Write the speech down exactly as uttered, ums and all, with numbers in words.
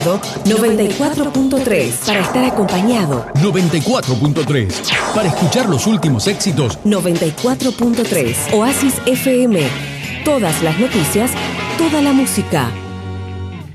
noventa y cuatro punto tres para estar acompañado. noventa y cuatro punto tres para escuchar los últimos éxitos. noventa y cuatro punto tres Oasis F M. Todas las noticias, toda la música.